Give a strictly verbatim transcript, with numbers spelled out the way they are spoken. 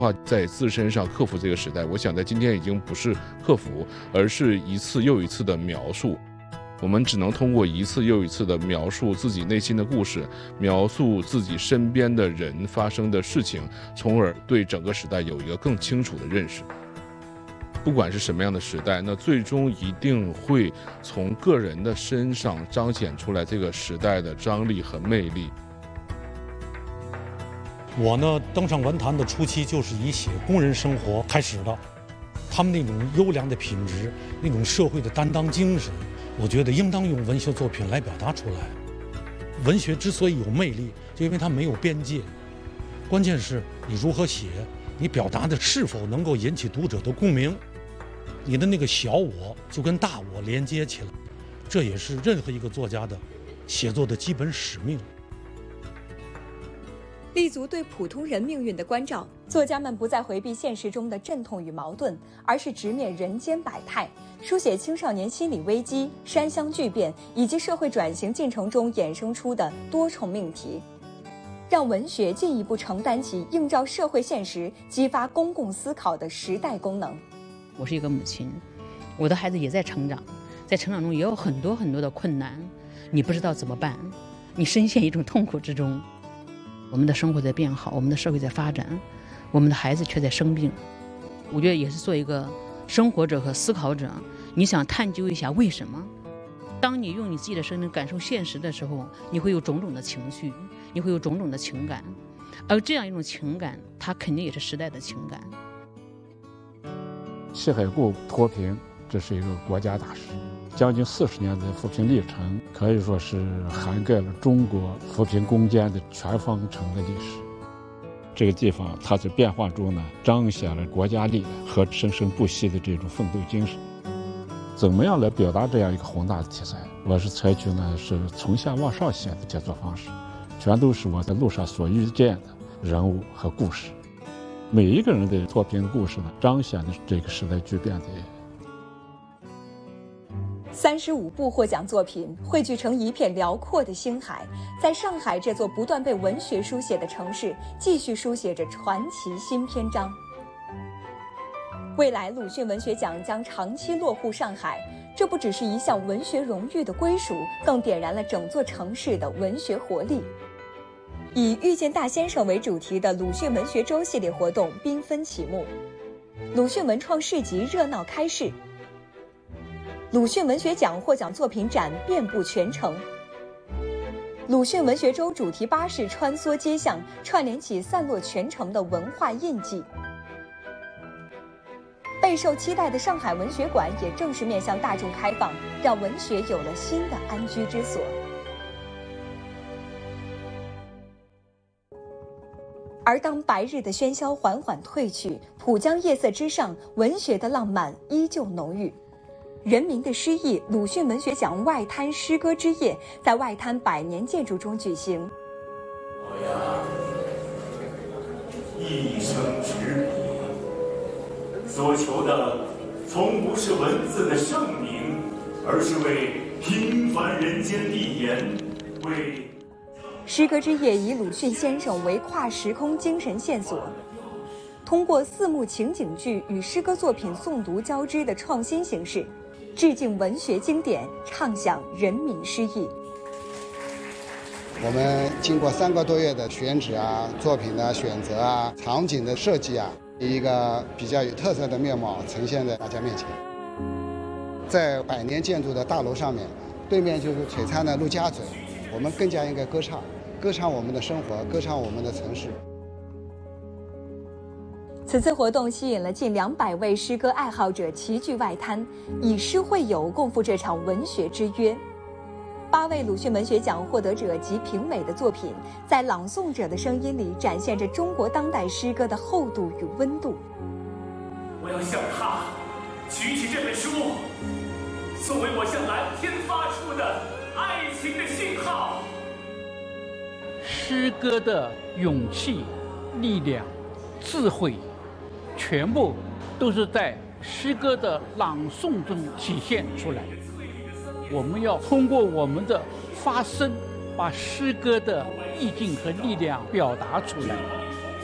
话在自身上克服这个时代，我想在今天已经不是克服，而是一次又一次的描述。我们只能通过一次又一次的描述自己内心的故事，描述自己身边的人发生的事情，从而对整个时代有一个更清楚的认识。不管是什么样的时代，那最终一定会从个人的身上彰显出来这个时代的张力和魅力。 我呢，登上文坛的初期就是以写工人生活开始的，他们那种优良的品质，那种社会的担当精神，我觉得应当用文学作品来表达出来。文学之所以有魅力，就因为它没有边界，关键是你如何写，你表达的是否能够引起读者的共鸣，你的那个小我就跟大我连接起来，这也是任何一个作家的写作的基本使命。 立足对普通人命运的关照，作家们不再回避现实中的阵痛与矛盾，而是直面人间百态，书写青少年心理危机、山乡巨变以及社会转型进程中衍生出的多重命题，让文学进一步承担起映照社会现实、激发公共思考的时代功能。 我是一个母亲，我的孩子也在成长，在成长中也有很多很多的困难，你不知道怎么办，你深陷一种痛苦之中。我们的生活在变好，我们的社会在发展，我们的孩子却在生病。我觉得也是做一个生活者和思考者，你想探究一下为什么。当你用你自己的生命感受现实的时候，你会有种种的情绪，你会有种种的情感，而这样一种情感，它肯定也是时代的情感。 西海固脱贫，这是一个国家大事，将近四十年的扶贫历程，可以说是涵盖了中国扶贫攻坚的全方程的历史。这个地方它在变化中呢，彰显了国家力量和生生不息的这种奋斗精神。怎么样来表达这样一个宏大的题材？我是采取呢是从下往上写的写作方式，全都是我在路上所遇见的人物和故事。每一个人的脱贫的故事呢，彰显的这个时代巨变的。 三十五部获奖作品汇聚成一片辽阔的星海，在上海这座不断被文学书写的城市，继续书写着传奇新篇章。未来鲁迅文学奖将长期落户上海，这不只是一项文学荣誉的归属，更点燃了整座城市的文学活力。以遇见大先生为主题的鲁迅文学周系列活动缤纷启幕，鲁迅文创市集热闹开市，鲁迅文学奖获奖作品展遍布全城，鲁迅文学周主题巴士穿梭街巷，串联起散落全城的文化印记。备受期待的上海文学馆也正式面向大众开放，让文学有了新的安居之所。而当白日的喧嚣缓缓退去，浦江夜色之上，文学的浪漫依旧浓郁。人民的诗意鲁迅文学奖外滩诗歌之夜在外滩百年建筑中举行。 我呀，一生执笔，所求的从不是文字的盛名，而是为平凡人间立言，为。 诗歌之夜以鲁迅先生为跨时空精神线索，通过四幕情景剧与诗歌作品诵读交织的创新形式，致敬文学经典，畅享人民诗意。 我们经过三个多月的选址啊、作品的选择啊、场景的设计啊，一个比较有特色的面貌呈现在大家面前。在百年建筑的大楼上面，对面就是璀璨的陆家嘴，我们更加应该歌唱，歌唱我们的生活，歌唱我们的城市。 此次活动吸引了近两百位诗歌爱好者齐聚外滩，以诗会友共赴这场文学之约。八位鲁迅文学奖获得者及评委的作品，在朗诵者的声音里展现着中国当代诗歌的厚度与温度。 我要向他举起这本书，作为我向蓝天发出的爱情的信号。 诗歌的勇气、力量、智慧，全部都是在诗歌的朗诵中体现出来。我们要通过我们的发声，把诗歌的意境和力量表达出来。